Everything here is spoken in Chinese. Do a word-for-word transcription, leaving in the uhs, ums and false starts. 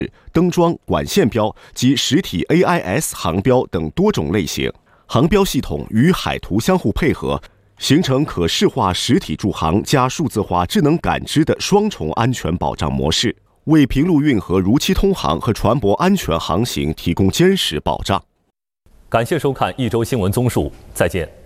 灯装、管线标及实体 A I S 航标等多种类型。航标系统与海图相互配合，形成可视化实体驻航加数字化智能感知的双重安全保障模式，为平陆运河如期通航和船舶安全航行提供坚实保障。 感谢收看一周新闻综述，再见。